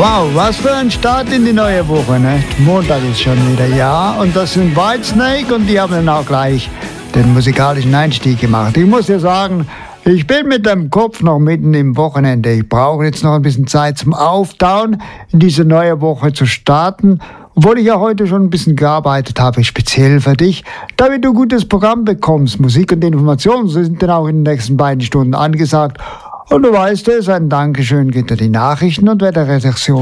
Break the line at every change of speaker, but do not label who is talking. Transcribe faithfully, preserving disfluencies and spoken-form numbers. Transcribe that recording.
Wow, was für ein Start in die neue Woche, ne? Montag ist schon wieder, ja. Und das sind Whitesnake und die haben dann auch gleich den musikalischen Einstieg gemacht. Ich muss dir sagen, ich bin mit dem Kopf noch mitten im Wochenende. Ich brauche jetzt noch ein bisschen Zeit zum Auftauen, in diese neue Woche zu starten. Obwohl ich ja heute schon ein bisschen gearbeitet habe, speziell für dich, damit du ein gutes Programm bekommst. Musik und Informationen sind dann auch in den nächsten beiden Stunden angesagt. Und du weißt es, ein Dankeschön geht an die Nachrichten und Wetterredaktion.